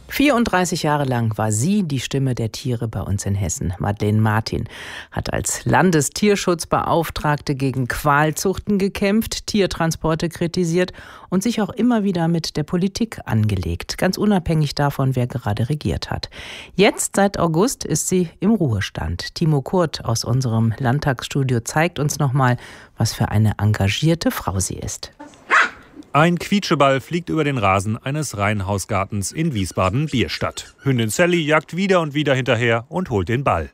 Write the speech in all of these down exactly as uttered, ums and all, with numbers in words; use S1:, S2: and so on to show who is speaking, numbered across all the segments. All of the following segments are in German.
S1: vierunddreißig Jahre lang war sie die Stimme der Tiere bei uns in Hessen. Madeleine Martin hat als Landestierschutzbeauftragte gegen Qualzuchten gekämpft, Tiertransporte kritisiert und sich auch immer wieder mit der Politik angelegt, ganz unabhängig davon, wer gerade regiert hat. Jetzt, seit August, ist sie im Ruhestand. Timo Kurt aus unserem Landtagsstudio zeigt uns nochmal, was für eine engagierte Frau sie ist.
S2: Ein Quietscheball fliegt über den Rasen eines Reihenhausgartens in Wiesbaden-Bierstadt. Hündin Sally jagt wieder und wieder hinterher und holt den Ball.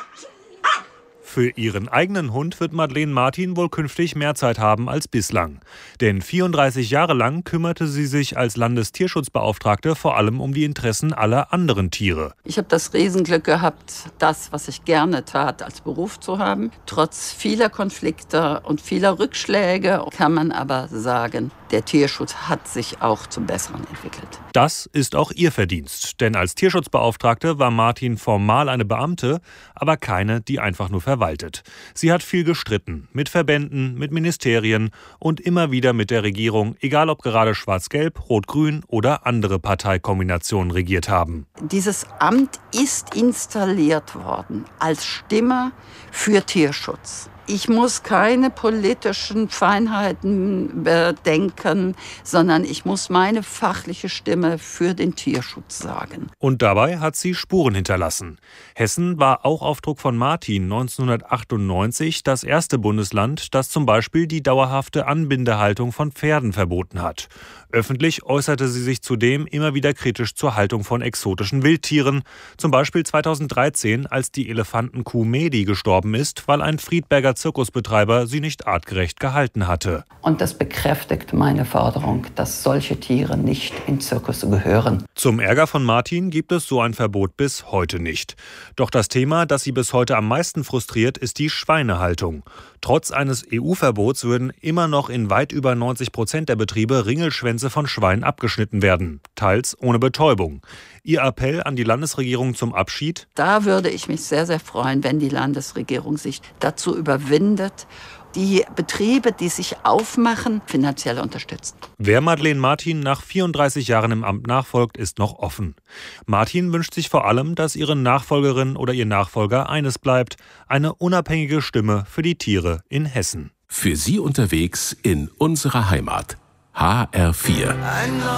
S2: Für ihren eigenen Hund wird Madeleine Martin wohl künftig mehr Zeit haben als bislang. Denn vierunddreißig Jahre lang kümmerte sie sich als Landestierschutzbeauftragte vor allem um die Interessen aller anderen Tiere.
S3: Ich habe das Riesenglück gehabt, das, was ich gerne tat, als Beruf zu haben. Trotz vieler Konflikte und vieler Rückschläge kann man aber sagen, der Tierschutz hat sich auch zum Besseren entwickelt.
S2: Das ist auch ihr Verdienst. Denn als Tierschutzbeauftragte war Martin formal eine Beamte, aber keine, die einfach nur verwaltet. Sie hat viel gestritten. Mit Verbänden, mit Ministerien und immer wieder mit der Regierung, egal ob gerade Schwarz-Gelb, Rot-Grün oder andere Parteikombinationen regiert haben.
S3: Dieses Amt ist installiert worden als Stimme für Tierschutz. Ich muss keine politischen Feinheiten bedenken, sondern ich muss meine fachliche Stimme für den Tierschutz sagen.
S2: Und dabei hat sie Spuren hinterlassen. Hessen war auch auf Druck von Martin neunzehnhundertachtundneunzig das erste Bundesland, das zum Beispiel die dauerhafte Anbindehaltung von Pferden verboten hat. Öffentlich äußerte sie sich zudem immer wieder kritisch zur Haltung von exotischen Wildtieren. Zum Beispiel zweitausenddreizehn, als die Elefantenkuh Medi gestorben ist, weil ein Friedberger Zirkusbetreiber sie nicht artgerecht gehalten hatte.
S3: Und das bekräftigt meine Forderung, dass solche Tiere nicht in Zirkusse gehören.
S2: Zum Ärger von Martin gibt es so ein Verbot bis heute nicht. Doch das Thema, das sie bis heute am meisten frustriert, ist die Schweinehaltung. Trotz eines E U-Verbots würden immer noch in weit über neunzig Prozent der Betriebe Ringelschwänze von Schweinen abgeschnitten werden, teils ohne Betäubung. Ihr Appell an die Landesregierung zum Abschied?
S3: Da würde ich mich sehr, sehr freuen, wenn die Landesregierung sich dazu überwindet, die Betriebe, die sich aufmachen, finanziell unterstützen.
S2: Wer Madeleine Martin nach vierunddreißig Jahren im Amt nachfolgt, ist noch offen. Martin wünscht sich vor allem, dass ihre Nachfolgerin oder ihr Nachfolger eines bleibt: eine unabhängige Stimme für die Tiere in Hessen.
S4: Für Sie unterwegs in unserer Heimat. H R vier.